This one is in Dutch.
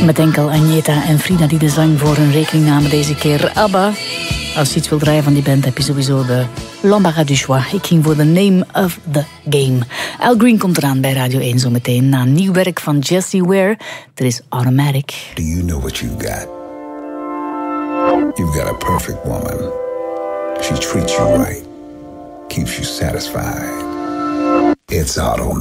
Met enkel Agneta en Frida die de zang voor hun rekening namen deze keer. ABBA. Als je iets wilt draaien van die band heb je sowieso de l'embarras du choix. Ik ging voor The Name of the Game. Al Green komt eraan bij Radio 1 zometeen. Na nieuw werk van Jessie Ware. Er is Automatic. Do you know what you got? You've got a perfect woman. She treats you right. Keeps you satisfied. It's Automatic.